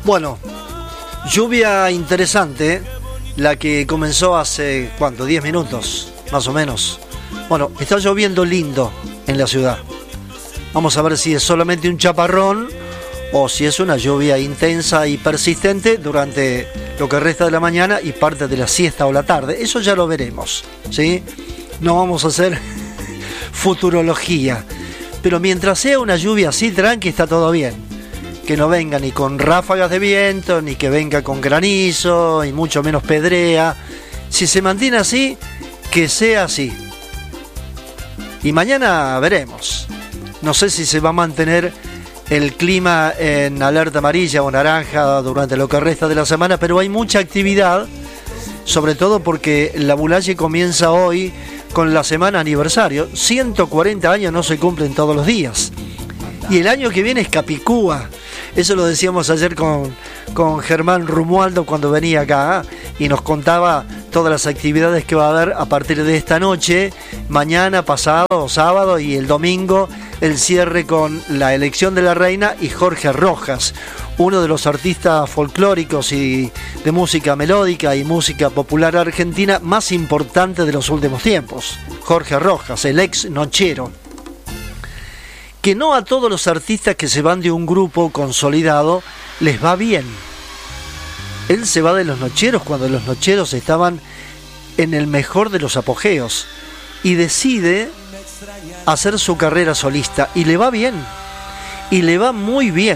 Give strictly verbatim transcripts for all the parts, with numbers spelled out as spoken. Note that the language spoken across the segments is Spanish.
Bueno, lluvia interesante, la que comenzó hace, ¿cuánto? diez minutos, más o menos. Bueno, está lloviendo lindo en la ciudad. Vamos a ver si es solamente un chaparrón o si es una lluvia intensa y persistente durante lo que resta de la mañana y parte de la siesta o la tarde. Eso ya lo veremos, ¿sí? No vamos a hacer futurología. Pero mientras sea una lluvia así, tranqui, está todo bien. Que no venga ni con ráfagas de viento, ni que venga con granizo, y mucho menos pedrea. Si se mantiene así, que sea así. Y mañana veremos. No sé si se va a mantener el clima en alerta amarilla o naranja durante lo que resta de la semana, pero hay mucha actividad, sobre todo porque la Bulaye comienza hoy con la semana aniversario. ciento cuarenta años no se cumplen todos los días. Y el año que viene es Capicúa. Eso lo decíamos ayer con, con Germán Romualdo cuando venía acá, ¿eh? Y nos contaba todas las actividades que va a haber a partir de esta noche, mañana, pasado, sábado y el domingo, el cierre con la elección de la reina y Jorge Rojas, uno de los artistas folclóricos y de música melódica y música popular argentina más importante de los últimos tiempos. Jorge Rojas, el ex nochero. Que no a todos los artistas que se van de un grupo consolidado les va bien. Él se va de los nocheros cuando los nocheros estaban en el mejor de los apogeos y decide hacer su carrera solista y le va bien, y le va muy bien.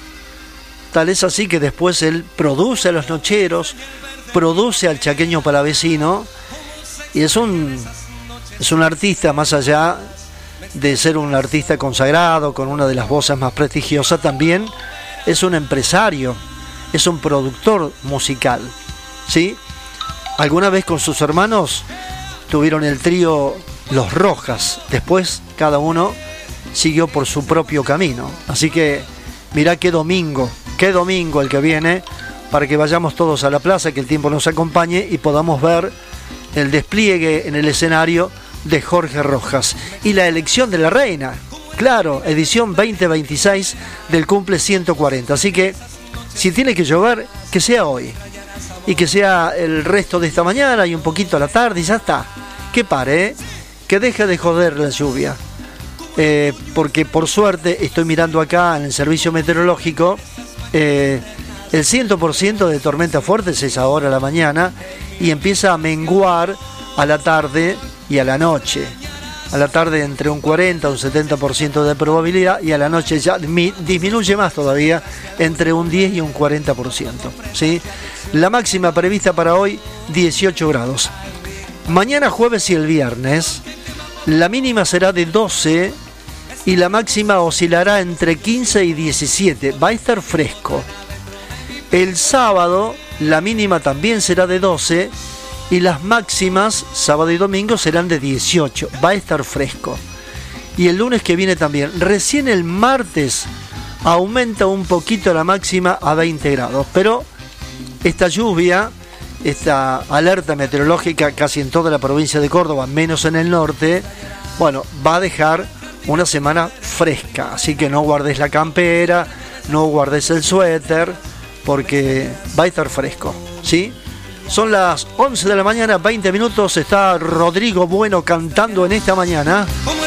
Tal es así que después él produce a los nocheros, produce al Chaqueño Palavecino y es un, es un artista más allá de ser un artista consagrado con una de las voces más prestigiosas, también es un empresario, es un productor musical, ¿sí? Alguna vez con sus hermanos tuvieron el trío Los Rojas, después cada uno siguió por su propio camino, así que mirá qué domingo, qué domingo el que viene, para que vayamos todos a la plaza, que el tiempo nos acompañe y podamos ver el despliegue en el escenario de Jorge Rojas y la elección de la reina, claro, edición veinte veintiséis del cumple ciento cuarenta, así que si tiene que llover, que sea hoy y que sea el resto de esta mañana y un poquito a la tarde y ya está, que pare, ¿eh? Que deje de joder la lluvia, eh, porque por suerte estoy mirando acá en el servicio meteorológico, eh, el cien por ciento de tormentas fuertes es ahora a la mañana y empieza a menguar a la tarde y a la noche. A la tarde entre un cuarenta y un setenta por ciento de probabilidad y a la noche ya disminuye más todavía, entre un diez y un cuarenta por ciento, ¿sí? La máxima prevista para hoy, dieciocho grados. Mañana jueves y el viernes, la mínima será de doce y la máxima oscilará entre quince y diecisiete. Va a estar fresco. El sábado, la mínima también será de doce y las máximas, sábado y domingo, serán de dieciocho. Va a estar fresco. Y el lunes que viene también. Recién el martes aumenta un poquito la máxima a veinte grados. Pero esta lluvia, esta alerta meteorológica casi en toda la provincia de Córdoba, menos en el norte, bueno, va a dejar una semana fresca. Así que no guardes la campera, no guardes el suéter, porque va a estar fresco, ¿sí? Son las once de la mañana, veinte minutos, está Rodrigo Bueno cantando en esta mañana.